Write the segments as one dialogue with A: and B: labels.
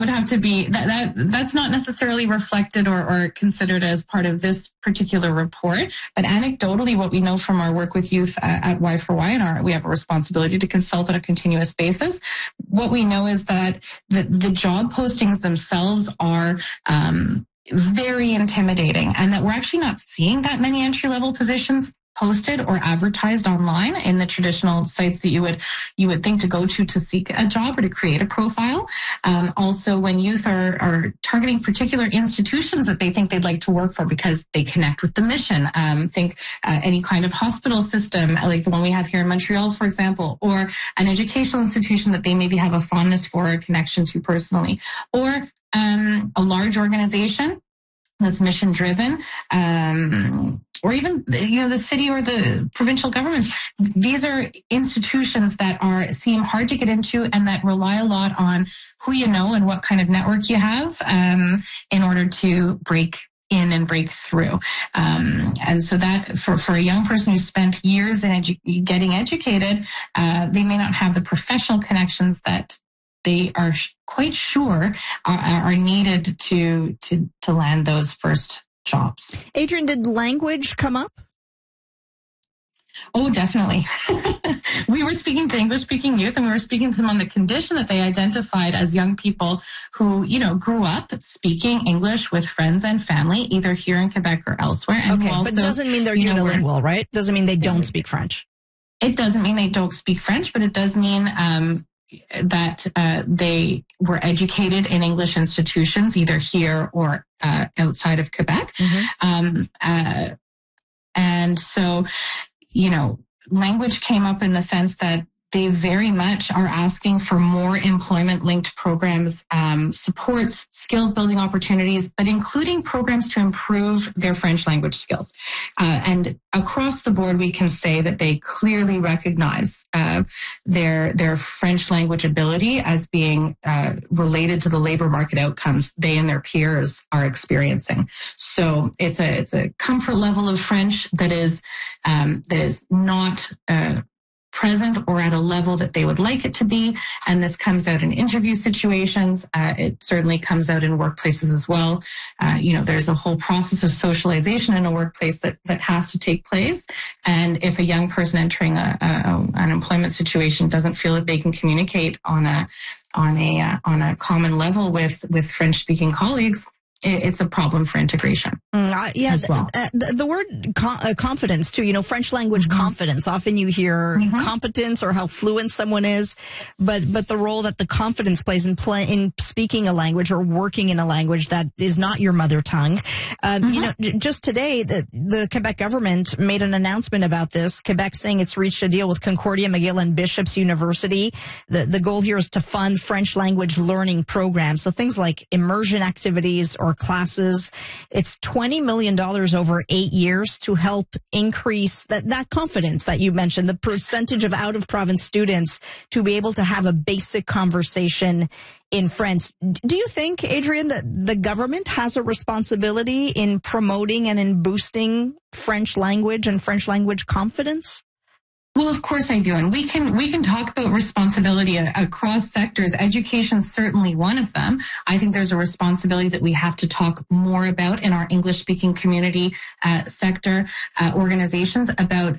A: would have to be that's not necessarily reflected or considered as part of this particular report. But anecdotally, what we know from our work with youth at Y4Y, and we have a responsibility to consult on a continuous basis. What we know is that the job postings themselves are very intimidating, and that we're actually not seeing that many entry-level positions posted or advertised online in the traditional sites that you would think to go to seek a job or to create a profile. Also, when youth are targeting particular institutions that they think they'd like to work for because they connect with the mission, think any kind of hospital system like the one we have here in Montreal, for example, or an educational institution that they maybe have a fondness for or connection to personally, or a large organization that's mission driven, or even the city or the provincial governments. These are institutions that seem hard to get into and that rely a lot on who you know and what kind of network you have in order to break in and break through. And so that for a young person who spent years in getting educated, they may not have the professional connections that they are quite sure are needed to land those first jobs.
B: Adrienne, did language come up?
A: Oh, definitely. We were speaking to English-speaking youth, and we were speaking to them on the condition that they identified as young people who, grew up speaking English with friends and family, either here in Quebec or elsewhere. And
B: okay, but doesn't mean they're unilingual, right? Doesn't mean they don't speak French.
A: It doesn't mean they don't speak French, but it does mean that they were educated in English institutions, either here or outside of Quebec. Mm-hmm. And so, language came up in the sense that they very much are asking for more employment-linked programs, supports, skills-building opportunities, but including programs to improve their French language skills. And across the board, we can say that they clearly recognize their French language ability as being related to the labor market outcomes they and their peers are experiencing. So it's a comfort level of French that is not present or at a level that they would like it to be. And this comes out in interview situations. It certainly comes out in workplaces as well. There's a whole process of socialization in a workplace that has to take place. And if a young person entering an employment situation doesn't feel that they can communicate on a common level with French-speaking colleagues, it's a problem for integration.
B: As well. The word confidence too, French language mm-hmm. confidence. Often you hear mm-hmm. competence or how fluent someone is, but the role that the confidence plays in speaking a language or working in a language that is not your mother tongue. Mm-hmm. Just today, the Quebec government made an announcement about this. Quebec saying it's reached a deal with Concordia, McGill, and Bishop's University. The goal here is to fund French language learning programs. So things like immersion activities or classes. It's $20 million over 8 years to help increase that confidence that you mentioned, the percentage of out-of-province students to be able to have a basic conversation in French. Do you think, Adrienne, that the government has a responsibility in promoting and in boosting French language and French language confidence?
A: Well, of course I do. And we can talk about responsibility across sectors. Education certainly one of them. I think there's a responsibility that we have to talk more about in our English-speaking community sector organizations about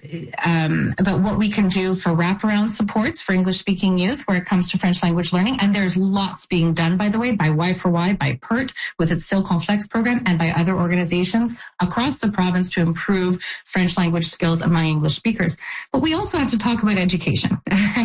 A: what we can do for wraparound supports for English-speaking youth where it comes to French language learning. And there's lots being done, by the way, by Y4Y, by PERT with its Silicon Flex program, and by other organizations across the province to improve French language skills among English speakers. But we also have to talk about education.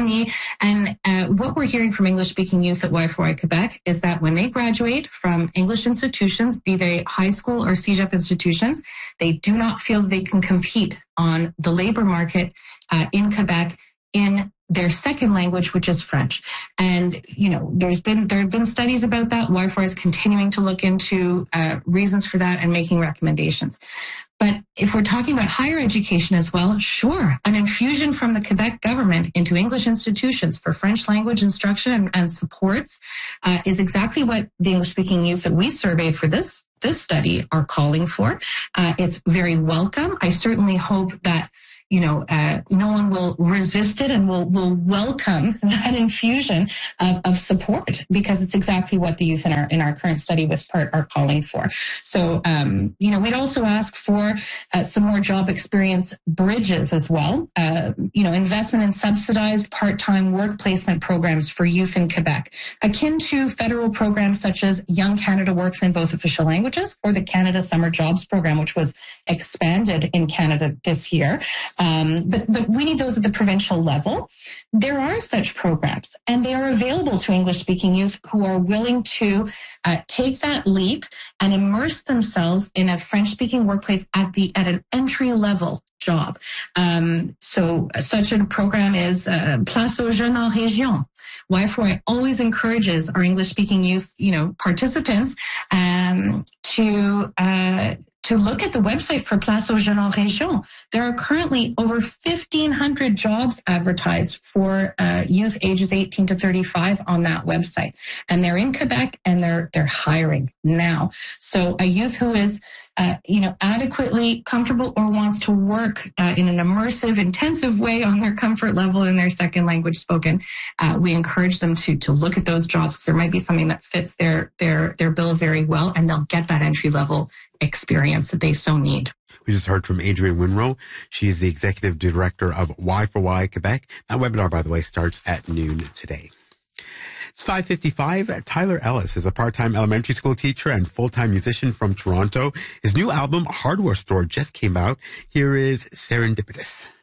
A: And what we're hearing from English-speaking youth at Y4Y Quebec is that when they graduate from English institutions, be they high school or CEGEP institutions, they do not feel they can compete on the labor market in Quebec in their second language, which is French. And, there have been studies about that. Y4Y is continuing to look into reasons for that and making recommendations. But if we're talking about higher education as well, sure, an infusion from the Quebec government into English institutions for French language instruction and supports is exactly what the English-speaking youth that we surveyed for this study are calling for. It's very welcome. I certainly hope that no one will resist it and will welcome that infusion of support, because it's exactly what the youth in our current study with PART are calling for. So, we'd also ask for some more job experience bridges as well. Investment in subsidized part-time work placement programs for youth in Quebec, akin to federal programs such as Young Canada Works in both official languages, or the Canada Summer Jobs Program, which was expanded in Canada this year. But we need those at the provincial level. There are such programs, and they are available to English-speaking youth who are willing to take that leap and immerse themselves in a French-speaking workplace at an entry-level job. So such a program is Place aux Jeunes en Région. Y4Y always encourages our English-speaking youth, participants to look at the website for Place aux Jeunes en Région. There are currently over 1,500 jobs advertised for youth ages 18 to 35 on that website. And they're in Quebec, and they're hiring now. So a youth who is adequately comfortable or wants to work in an immersive, intensive way on their comfort level in their second language spoken, we encourage them to look at those jobs, because there might be something that fits their bill very well, and they'll get that entry level experience that they so need.
C: We just heard from Adrienne Winrow. She's the executive director of Y4Y Quebec. That webinar, by the way, starts at noon today. It's 5:55. Tyler Ellis is a part-time elementary school teacher and full-time musician from Toronto. His new album, Hardware Store, just came out. Here is Serendipitous.